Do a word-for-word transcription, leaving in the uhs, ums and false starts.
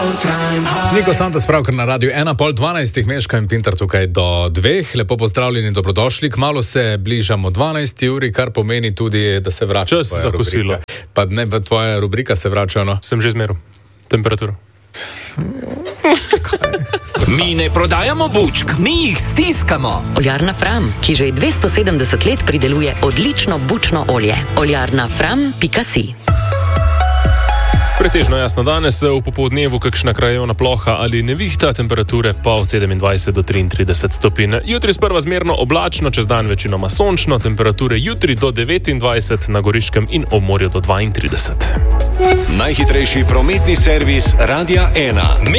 Niko Santa spravkar na radiju ena pol dvanajstih, Meška in Pintar tukaj do dveh. Lepo pozdravljeni in dobrodošli. Kmalu se bližamo dvanajsti uri, kar pomeni tudi, da se vrača čas za kosilo. Pa ne, tvoja rubrika se vrača, no? Sem že zmeral temperaturo. Mi ne prodajamo bučk, mi jih stiskamo. Oljarna Fram, ki že dvesto sedemdeset let prideluje odlično bučno olje. oljarna fram pika si. Pretežno jasno danes, v popoldnevu kakšna krajevna ploha ali nevihta, temperature pa od sedemindvajset do triintrideset stopinj. Jutri sprva zmerno oblačno, čez dan večinoma sončno, temperature jutri do devetindvajset, na Goriškem in ob morju do dvaintrideset. Najhitrejši prometni servis Radia ena.